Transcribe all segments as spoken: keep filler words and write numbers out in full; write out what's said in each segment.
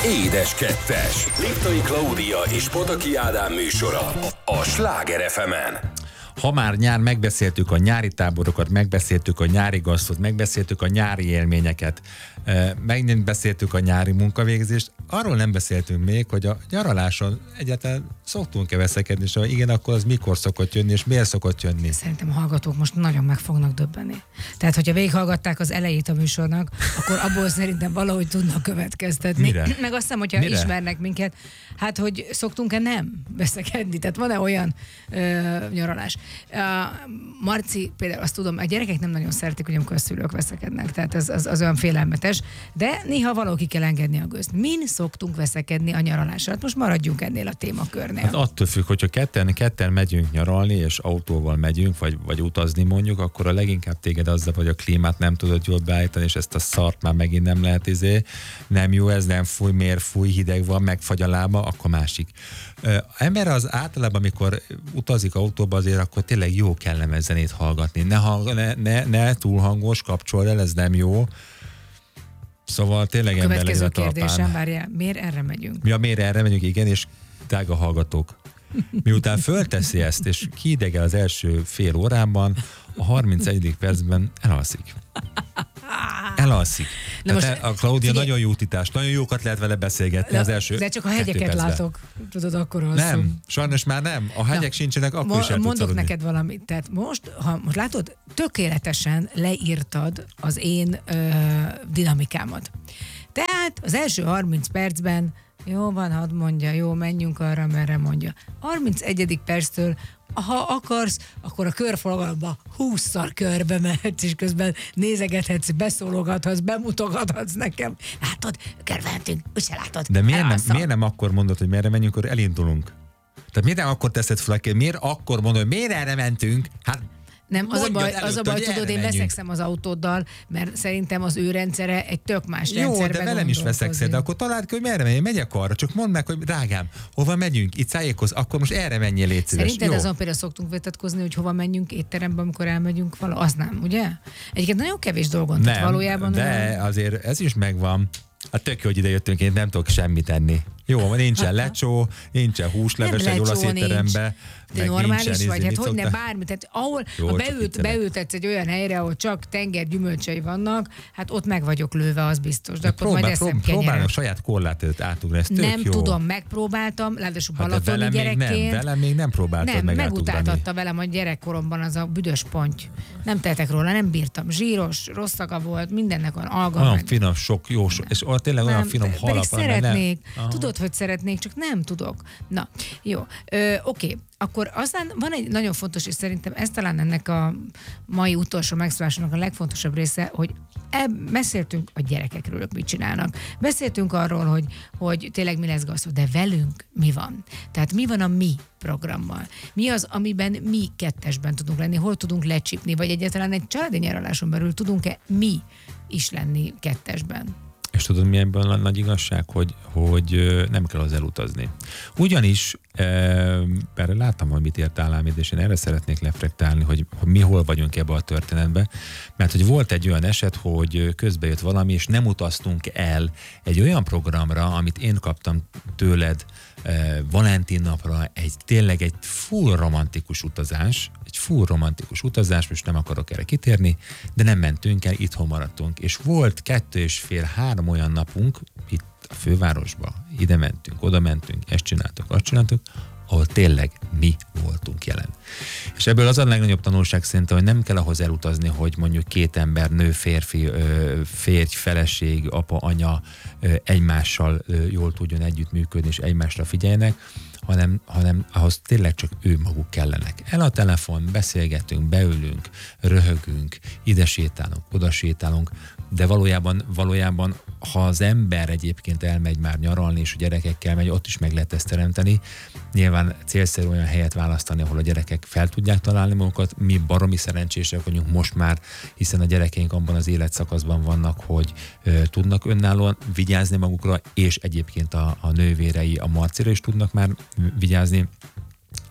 Édes Kettes. Liptai Klaudia és Pataki Ádám műsora a Sláger ef emen. Ha már nyár, megbeszéltük a nyári táborokat, megbeszéltük a nyári gasztot, megbeszéltük a nyári élményeket, megbeszéltük a nyári munkavégzést, arról nem beszéltünk még, hogy a nyaraláson egyáltalán szoktunk-e veszekedni, és ha igen, akkor az mikor szokott jönni, és miért szokott jönni? Szerintem a hallgatók most nagyon meg fognak döbbenni. Tehát, hogyha végighallgatták az elejét a műsornak, akkor abból szerintem valahogy tudnak következtetni. Mire? Meg azt hiszem, hogyha Mire? ismernek minket, hát, hogy szoktunk-e nem veszekedni. Tehát van-e olyan ö, nyaralás? Uh, Marci, például azt tudom, a gyerekek nem nagyon szeretik, hogy amikor a szülők veszekednek, tehát az, az, az olyan félelmetes, de néha valaki kell engedni a gőzt. Min szoktunk veszekedni a nyaralásra? Hát most maradjunk ennél a témakörnél. Hát attól függ, hogyha ketten, ketten megyünk nyaralni, és autóval megyünk, vagy, vagy utazni mondjuk, akkor a leginkább téged azzal, hogy a klímát nem tudod jól beállítani, és ezt a szart már megint nem lehet izé, nem jó, ez nem fúj, miért fúj, hideg van, megfagy a lába, akkor másik. Ember az általában, amikor utazik autóba, azért akkor tényleg jó kellemes zenét hallgatni. Ne, hang, ne, ne, ne túl hangos, kapcsold el, ez nem jó. Szóval tényleg ember legyen a talpán. Következő kérdésem, várjál, miért erre megyünk? Ja, miért erre megyünk, igen, és drága hallgatók. Miután fölteszi ezt, és kiidegel az első fél órában, a harmincegyedik percben elalszik. Elalszik. Na most, a Klaudia figyelj, nagyon jó titás, nagyon jókat lehet vele beszélgetni az első de csak a hegyeket látok, tudod, akkor alszom. Nem, sajnos már nem. A hegyek na, sincsenek, akkor mo- is el tudsz mondok aludni. neked valamit. Tehát most, ha most látod, tökéletesen leírtad az én ö, dinamikámat. Tehát az első harminc percben jó van, hadd mondja, jó, menjünk arra, merre mondja. harmincegyedik perctől, ha akarsz, akkor a körforgalomba húszszor körbe mehetsz, és közben nézegethetsz, beszólogathatsz, bemutogathatsz nekem. Látod, körbehetünk, úgyse látod. De miért nem, miért nem akkor mondod, hogy merre menjünk, akkor elindulunk? Tehát miért nem akkor teszed fel a kérdést? Miért akkor mondod, hogy miért erre mentünk? Hát nem, az a baj, az a baj hogy tudod, én menjünk. veszekszem az autóddal, mert szerintem az ő rendszere egy tök más jó, rendszerben de velem is veszekszed, de akkor találd ki, hogy merre menjünk, megyek arra, csak mondd meg, hogy drágám, hova megyünk, itt szájékoz, akkor most erre menjél, légy szíves. Szerinted azon például szoktunk vitatkozni, hogy hova menjünk étterembe, amikor elmegyünk vala, az nem, ugye? Egyébként nagyon kevés dolgon, nem, valójában. De olyan... azért ez is megvan. Hát tök jó, hogy ide jöttünk, én nem tudok semmit enni. Jó, nincsen lecsó, nincsen húsleves egy olasz étterembe. De normális vagy, hát hogy ne bármi. Tehát ahol, jó, ha beült, beültetsz egy olyan helyre, ahol csak tenger gyümölcsei vannak, hát ott meg vagyok lőve, az biztos. De, de akkor próbál, majd eszem prób- próbálnak saját korlátot átugrani, ez tök nem jó. tudom, megpróbáltam, ráadásul hát balatoni gyerekként. Nem, velem még nem próbáltad nem, meg megutáltatta velem a gyerekkoromban az a büdös ponty. Nem tehetek róla, nem bírtam. Zsíros, rossz szaga volt, mindennek van alga. Olyan meg. finom, sok, jó, sok, és tényleg olyan finom halap. Pedig szeretnék, tudod, hogy szeretnék, csak nem tudok. Na, jó, Ö, oké. Akkor aztán van egy nagyon fontos, és szerintem ez talán ennek a mai utolsó megszólásnak a legfontosabb része, hogy eb- beszéltünk a gyerekekről, ők mit csinálnak. Beszéltünk arról, hogy, hogy tényleg mi lesz gasztó, de velünk mi van? Tehát mi van a mi programmal? Mi az, amiben mi kettesben tudunk lenni? Hol tudunk lecsípni? Vagy egyáltalán egy családi nyaraláson belül tudunk-e mi is lenni kettesben? És tudod, mi ebben a nagy igazság, hogy, hogy nem kell az elutazni. Ugyanis, e, erre láttam, hogy mit ért Áláméd, és én erre szeretnék reflektálni, hogy, hogy mi hol vagyunk ebbe a történetbe, mert hogy volt egy olyan eset, hogy közbe jött valami, és nem utaztunk el egy olyan programra, amit én kaptam tőled e, Valentin napra, egy tényleg egy full romantikus utazás, egy full romantikus utazás, most nem akarok erre kitérni, de nem mentünk el, itthon maradtunk. És volt kettő és fél, három olyan napunk itt a fővárosba, ide mentünk, oda mentünk, ezt csináltuk, azt csináltuk, ahol tényleg mi voltunk jelen. És ebből az a legnagyobb tanulság szerintem, hogy nem kell ahhoz elutazni, hogy mondjuk két ember, nő, férfi, férj, feleség, apa, anya egymással jól tudjon együttműködni, és egymásra figyeljenek, hanem, hanem ahhoz tényleg csak ő maguk kellenek. El a telefon, beszélgetünk, beülünk, röhögünk, ide sétálunk, oda sétálunk, de valójában, valójában, ha az ember egyébként elmegy már nyaralni, és a gyerekekkel megy, ott is meg lehet ezt teremteni. Nyilván célszerű olyan helyet választani, ahol a gyerekek fel tudják találni magukat. Mi baromi szerencsések vagyunk most már, hiszen a gyerekeink abban az életszakaszban vannak, hogy ö, tudnak önállóan vigyázni magukra, és egyébként a, a nővérei, a Marcira is tudnak már vigyázni.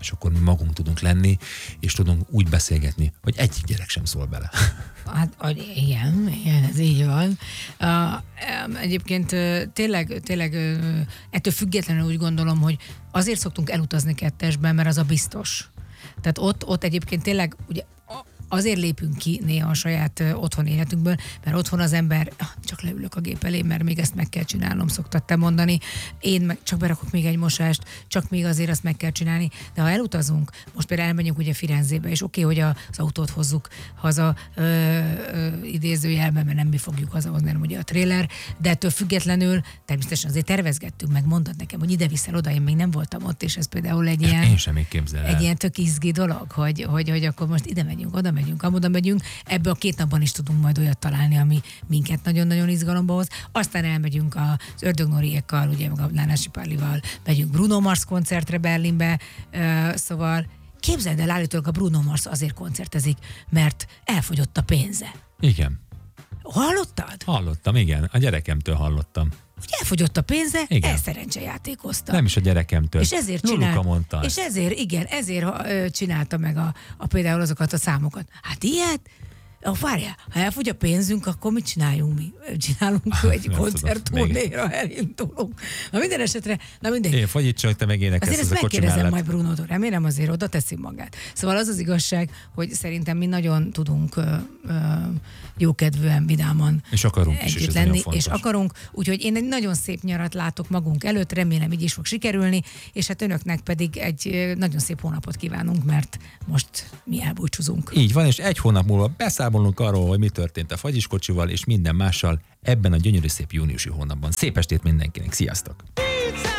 és akkor mi magunk tudunk lenni, és tudunk úgy beszélgetni, hogy egyik gyerek sem szól bele. Hát igen, igen, ez így van. Uh, egyébként uh, tényleg, tényleg uh, ettől függetlenül úgy gondolom, hogy azért szoktunk elutazni kettesben, mert az a biztos. Tehát ott, ott egyébként tényleg ugye azért lépünk ki néha a saját uh, otthon életünkből, mert otthon az ember, ah, csak leülök a gép elé, mert még ezt meg kell csinálnom, szoktad te mondani. Én meg csak berakok még egy mosást, csak még azért azt meg kell csinálni. De ha elutazunk, most például elmegyünk ugye Firenzébe, és oké, okay, hogy az autót hozzuk haza ö, ö, idézőjelben, mert nem mi fogjuk hazahozni, hanem ugye a trailer, de ettől függetlenül természetesen azért tervezgettünk, meg mondtad nekem, hogy ide viszel oda, én még nem voltam ott, és ez például egy ilyen, én sem még képzel el. Egy ilyen tök izgi dolog, hogy, hogy, hogy akkor most ide megyünk, oda megyünk, amoda megyünk, ebből a két napban is tudunk majd olyat találni, ami minket nagyon-nagyon izgalomba hoz. Aztán elmegyünk az Ördögnóriékkal, ugye meg a Nánási Pállival, megyünk Bruno Mars koncertre Berlinbe, szóval képzeld el, állítólag a Bruno Mars azért koncertezik, mert elfogyott a pénze. Igen. Hallottad? Hallottam, igen. A gyerekemtől hallottam. Hogy elfogyott a pénze, igen. El szerencsejátékozta. Nem is a gyerekemtől. És ezért Luluka csinált, mondta. És ezért, igen, ezért ö, csinálta meg a, a például azokat a számokat. Hát ilyet? Oh, várjál, ha elfogy a pénzünk, akkor mit csináljunk mi? Csinálunk egy koncertturnéra, elindulunk. Na minden esetre, na mindegy. Én fagyit csak, te meg énekelsz azért az ezt a kocsi megkérdezem mellett. majd Brunótól, remélem azért oda teszi magát. Szóval az az igazság, hogy szerintem mi nagyon tudunk ö, ö, jókedvűen, vidáman és akarunk is, együtt és lenni, és akarunk, úgyhogy én egy nagyon szép nyarat látok magunk előtt, remélem így is fog sikerülni, és hát önöknek pedig egy nagyon szép hónapot kívánunk, mert most mi elbúcsúzunk. Így van, és egy hónap múlva beszámolunk arról, hogy mi történt a fagyiskocsival, és minden mással ebben a gyönyörű szép júniusi hónapban. Szép estét mindenkinek, sziasztok!